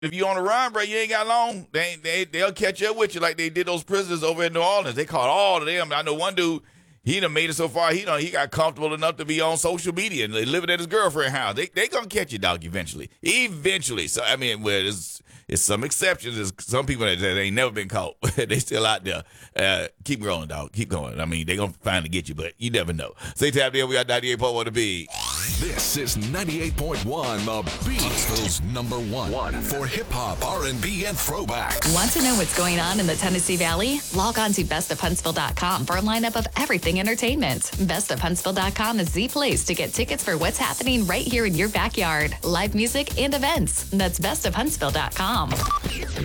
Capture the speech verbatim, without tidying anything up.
if you on the run, bro, you ain't got long. They, they, they'll catch up with you like they did those prisoners over in New Orleans. They caught all of them. I know one dude, he done made it so far, he done, he got comfortable enough to be on social media and living at his girlfriend's house. They they gonna catch you, dog, eventually. Eventually. So, I mean, well, it's, it's some exceptions. There's some people that, that ain't never been caught. They still out there. Uh, keep rolling, dog. Keep going. I mean, they gonna finally get you, but you never know. Stay tapped in. We got ninety-eight point one The Beat. This is ninety-eight point one The Beat. Huntsville's number one, one for hip-hop, R and B, and throwbacks. Want to know what's going on in the Tennessee Valley? Log on to best of huntsville dot com for a lineup of everything entertainment. best of huntsville dot com is the place to get tickets for what's happening right here in your backyard. Live music and events. That's best of huntsville dot com.